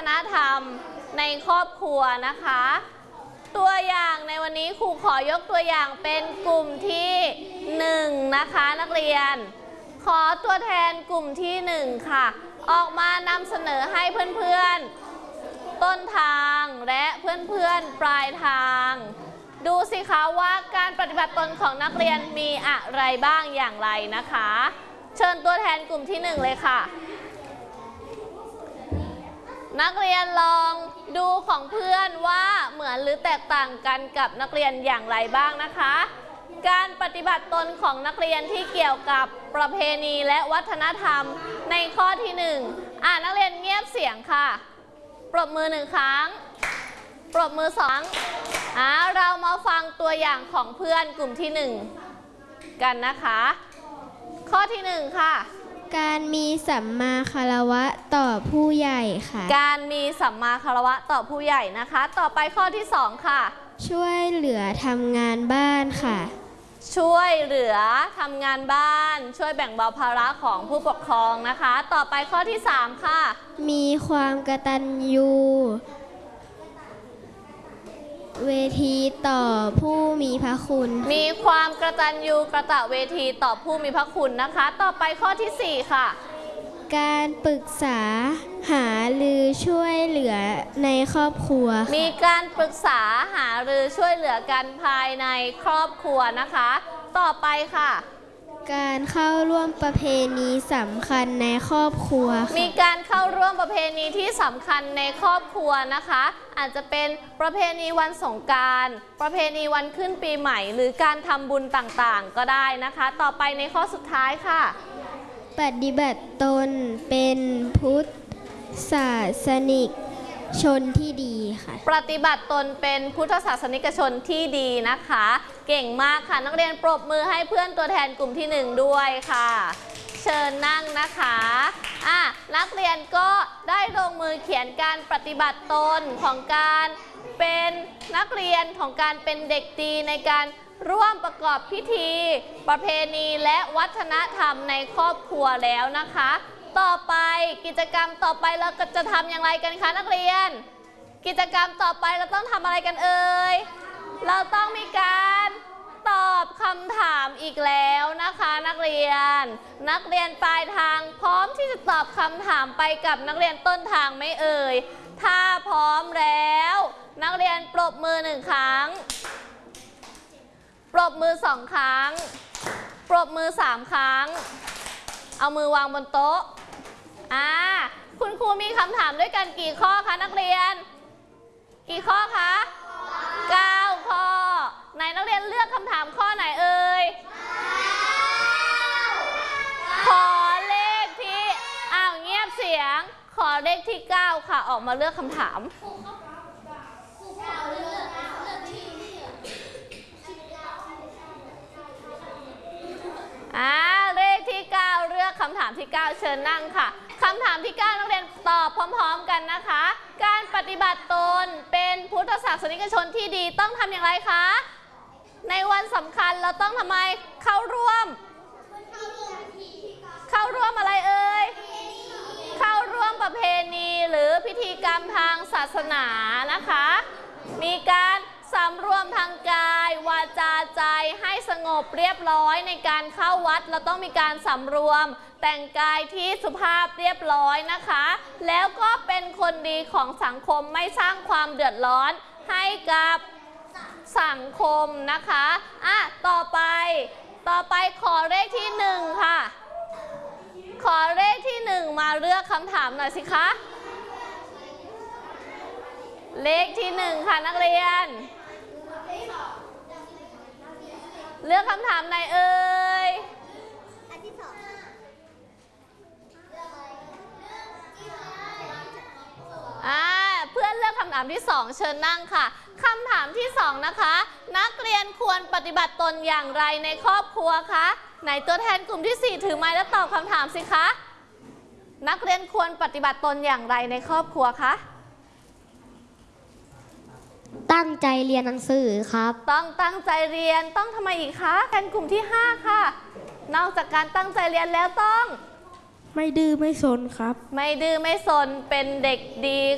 นธรรมในครอบครัวนะคะตัวอย่างในวันนี้ครูขอยกตัวอย่างเป็นกลุ่มที่1นะคะนักเรียนขอตัวแทนกลุ่มที่1ค่ะออกมานำเสนอให้เพื่อนๆต้นทางและเพื่อนๆปลายทางดูสิคะว่าการปฏิบัติตนของนักเรียนมีอะไรบ้างอย่างไรนะคะเชิญตัวแทนกลุ่มที่1เลยค่ะนักเรียนลองดูของเพื่อนว่าเหมือนหรือแตกต่างกันกับนักเรียนอย่างไรบ้างนะคะการปฏิบัติตนของนักเรียนที่เกี่ยวกับประเพณีและวัฒนธรรมในข้อที่1นักเรียนเงียบเสียงค่ะปรบมือ1ครั้งปรบมือ2เรามาฟังตัวอย่างของเพื่อนกลุ่มที่1กันนะคะข้อที่1ค่ะการมีสัมมาคารวะต่อผู้ใหญ่ค่ะการมีสัมมาคารวะต่อผู้ใหญ่นะคะต่อไปข้อที่2ค่ะช่วยเหลือทำงานบ้านค่ะช่วยเหลือทำงานบ้านช่วยแบ่งเบาภาระของผู้ปกครองนะคะต่อไปข้อที่3ค่ะมีความกตัญญูเวทีต่อผู้มีพระคุณมีความกตัญญูกตเวทีต่อผู้มีพระคุณนะคะต่อไปข้อที่4ค่ะการปรึกษาหารือช่วยเหลือในครอบครัวมีการปรึกษาหารือช่วยเหลือกันภายในครอบครัวนะคะต่อไปค่ะการเข้าร่วมประเพณีสำคัญในครอบครัวมีการเข้าร่วมประเพณีที่สำคัญในครอบครัวนะคะอาจจะเป็นประเพณีวันสงกรานต์ประเพณีวันขึ้นปีใหม่หรือการทำบุญต่างๆก็ได้นะคะต่อไปในข้อสุดท้ายค่ะปฏิบัติตนเป็นพุทธศาสนิกชนที่ดีค่ะปฏิบัติตนเป็นพุทธศาสนิกชนที่ดีนะคะเก่งมากค่ะนักเรียนปรบมือให้เพื่อนตัวแทนกลุ่มที่1ด้วยค่ะเชิญนั่งนะคะนักเรียนก็ได้ลงมือเขียนการปฏิบัติตนของการเป็นนักเรียนของการเป็นเด็กดีในการร่วมประกอบพิธีประเพณีและวัฒนธรรมในครอบครัวแล้วนะคะต่อไปกิจกรรมต่อไปเราจะทำอย่างไรกันคะนักเรียนกิจกรรมต่อไปเราต้องทำอะไรกันเอ่ยเราต้องมีการตอบคำถามอีกแล้วนะคะนักเรียนปลายทางพร้อมที่จะตอบคำถามไปกับนักเรียนต้นทางไหมเอ่ยถ้าพร้อมแล้วนักเรียนปรบมือ1ครั้งปรบมือ2ครั้งปรบมือ3ครั้งเอามือวางบนโต๊ะคุณครูมีคำถามด้วยกันกี่ข้อคะนักเรียนกี่ข้อคะ9ข้อไหนนักเรียนเลือกคำถามข้อไหนเอ่ยขอเลขที่เงียบเสียงขอเลขที่9ค่ะออกมาเลือกคำถามเลขที่9เลือกคำถามที่9เชิญนั่งค่ะคำถามที่9นักเรียนตอบพร้อมๆกันนะคะการปฏิบัติตนเป็นพุทธศาสนิกชนที่ดีต้องทำอย่างไรคะในวันสำคัญเราต้องทำไมเข้าร่วมอะไรเอ่ยเข้าร่วมประเพณีหรือพิธีกรรมทางศาสนานะคะมีการสำรวมทางกายวาจาใจให้สงบเรียบร้อยในการเข้าวัดเราต้องมีการสำรวมแต่งกายที่สุภาพเรียบร้อยนะคะแล้วก็เป็นคนดีของสังคมไม่สร้างความเดือดร้อนให้กับสังคมนะคะต่อไปขอเลขที่1ค่ะขอเลขที่1มาเลือกคำถามหน่อยสิคะเลขที่1ค่ะนักเรียนเลือกคำถามไหนเอ่ยอันที่2เพื่อนเลือกคำถามที่2เชิญนั่งค่ะคำถามที่2นะคะนักเรียนควรปฏิบัติตนอย่างไรในครอบครัวคะไหนตัวแทนกลุ่มที่4ถือไม้แล้วตอบคำถามสิคะนักเรียนควรปฏิบัติตนอย่างไรในครอบครัวคะตั้งใจเรียนหนังสือครับต้องตั้งใจเรียนต้องทำไมอีกคะกันกลุ่มที่5ค่ะนอกจากการตั้งใจเรียนแล้วต้องไม่ดื้อไม่ซนครับไม่ดื้อไม่ซนเป็นเด็กดี